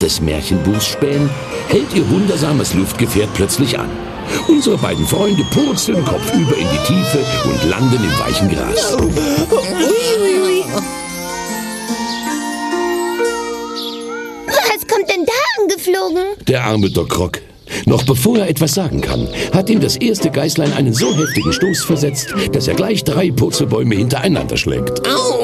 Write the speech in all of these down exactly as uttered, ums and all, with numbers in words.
des Märchenbuchs spähen, hält ihr wundersames Luftgefährt plötzlich an. Unsere beiden Freunde purzeln kopfüber in die Tiefe und landen im weichen Gras. Was kommt denn da angeflogen? Der arme Doc Rock. Noch bevor er etwas sagen kann, hat ihm das erste Geißlein einen so heftigen Stoß versetzt, dass er gleich drei Purzelbäume hintereinander schlägt.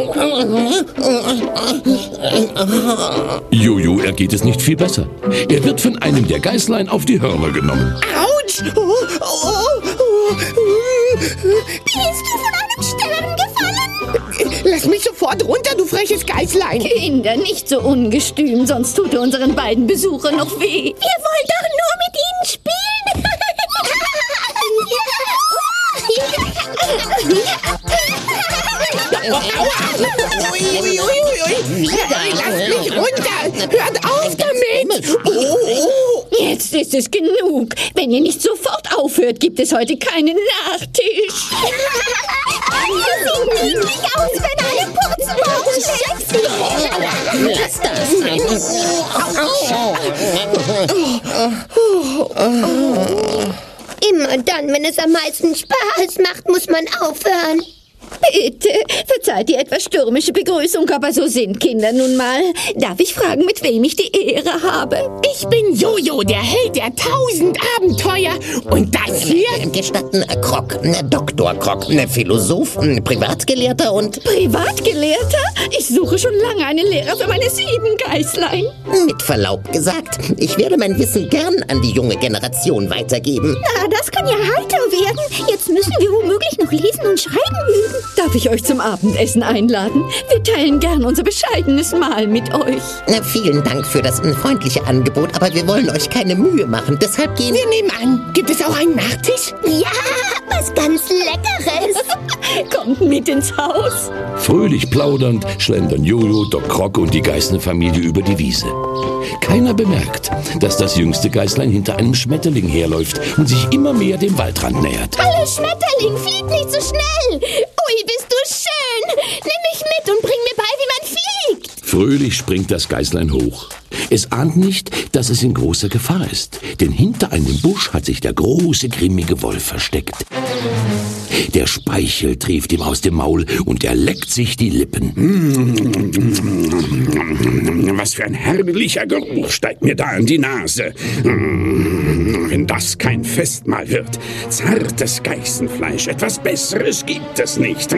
Jojo ergeht es nicht viel besser. Er wird von einem der Geißlein auf die Hörner genommen. Autsch! Oh, oh, oh. Bist du von einem Stern gefallen? Lass mich sofort runter, du freches Geißlein! Kinder, nicht so ungestüm, sonst tut er unseren beiden Besuchern noch weh. Wir wollen doch nur mit ihnen spielen. Ui, ui, ui, ui. Lass mich runter! Hört auf damit! Oh, oh. Jetzt ist es genug. Wenn ihr nicht sofort aufhört, gibt es heute keinen Nachtisch. Sieht niedlich aus, wenn alle Purzelbäume sexy. Lass das. Immer dann, wenn es am meisten Spaß macht, muss man aufhören. Bitte, verzeiht die etwas stürmische Begrüßung, aber so sind Kinder nun mal. Darf ich fragen, mit wem ich die Ehre habe? Ich bin Jojo, der Held der tausend Abenteuer. Und das hier? Gestatten, äh, Krok, äh, Doktor Krok, äh, Philosoph, äh, Privatgelehrter und... Privatgelehrter? Ich suche schon lange einen Lehrer für meine sieben Geißlein. Mit Verlaub gesagt, ich werde mein Wissen gern an die junge Generation weitergeben. Na, das kann ja heiter werden. Jetzt müssen wir womöglich noch lesen und schreiben üben. Darf ich euch zum Abendessen einladen? Wir teilen gern unser bescheidenes Mahl mit euch. Na, vielen Dank für das äh, freundliche Angebot, aber wir wollen euch keine Mühe machen. Deshalb gehen... Wir nehmen an. Gibt es auch einen Nachtisch? Ja, was ganz Leckeres. Kommt mit ins Haus. Fröhlich plaudernd schlendern Jojo, Doc Rock und die Geißenfamilie über die Wiese. Keiner bemerkt, dass das jüngste Geißlein hinter einem Schmetterling herläuft und sich immer mehr dem Waldrand nähert. Hallo Schmetterling, flieg nicht so schnell. Ui, bist du schön. Nimm mich mit und bring mir bei, wie man fliegt. Fröhlich springt das Geißlein hoch. Es ahnt nicht, dass es in großer Gefahr ist, denn hinter einem Busch hat sich der große, grimmige Wolf versteckt. Der Speichel trieft ihm aus dem Maul und er leckt sich die Lippen. Was für ein herrlicher Geruch steigt mir da in die Nase. Wenn das kein Festmahl wird. Zartes Geißenfleisch, etwas Besseres gibt es nicht.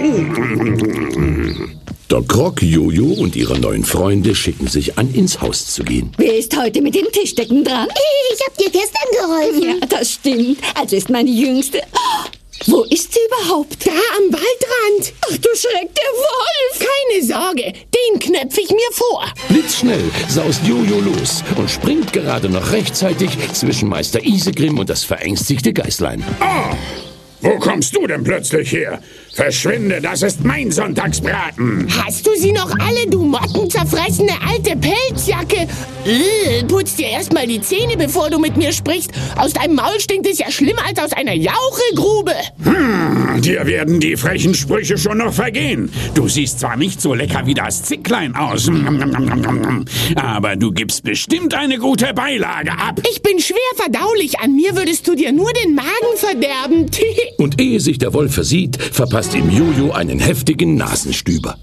Doc Rock, Jojo und ihre neuen Freunde schicken sich an, ins Haus zu gehen. Wer ist heute mit den Tischdecken dran? Ich hab dir gestern geholfen. Ja, das stimmt. Also ist meine Jüngste... Oh, wo ist sie überhaupt? Da am Waldrand. Ach du Schreck, der Wolf! Keine Sorge, den knöpfe ich mir vor. Blitzschnell saust Jojo los und springt gerade noch rechtzeitig zwischen Meister Isegrim und das verängstigte Geißlein. Oh, wo kommst du denn plötzlich her? Verschwinde, das ist mein Sonntagsbraten. Hast du sie noch alle, du mottenzerfressene alte Pelzjacke? Äh, putz dir erstmal die Zähne, bevor du mit mir sprichst. Aus deinem Maul stinkt es ja schlimmer als aus einer Jauchegrube. Hm, dir werden die frechen Sprüche schon noch vergehen. Du siehst zwar nicht so lecker wie das Zicklein aus, aber du gibst bestimmt eine gute Beilage ab. Ich bin schwer verdaulich. An mir würdest du dir nur den Magen verderben. Und ehe sich der Wolf versieht, verpasst ihm Jojo einen heftigen Nasenstüber.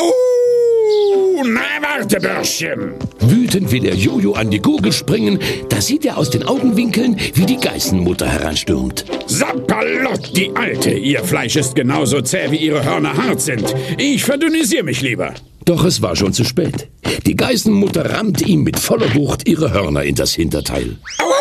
Au! Na, warte, Bürschchen. Wütend will der Jojo an die Gurgel springen, da sieht er aus den Augenwinkeln, wie die Geißenmutter heranstürmt. Sapperlott, die Alte. Ihr Fleisch ist genauso zäh, wie ihre Hörner hart sind. Ich verdünnisiere mich lieber. Doch es war schon zu spät. Die Geißenmutter rammt ihm mit voller Wucht ihre Hörner in das Hinterteil.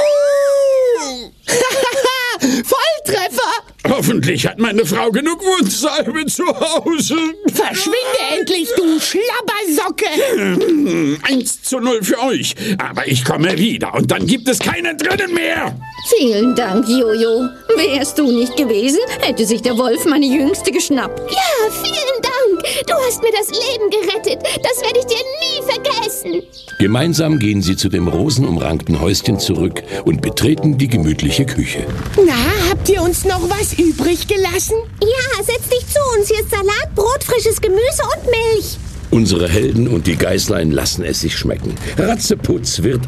Au! Volltreffer! Hoffentlich hat meine Frau genug Wundsalbe zu Hause. Verschwinde endlich, du Schlabbersocke! Eins zu null für euch. Aber ich komme wieder und dann gibt es keinen drinnen mehr. Vielen Dank, Jojo. Wärst du nicht gewesen, hätte sich der Wolf meine Jüngste geschnappt. Ja, vielen Dank. Du hast mir das Leben gerettet. Das werde ich dir nie vergessen. Gemeinsam gehen sie zu dem rosenumrankten Häuschen zurück und betreten die gemütliche Küche. Na, habt ihr uns noch was übrig gelassen? Ja, setz dich zu uns. Hier ist Salat, Brot, frisches Gemüse und Milch. Unsere Helden und die Geißlein lassen es sich schmecken. Ratzeputz wird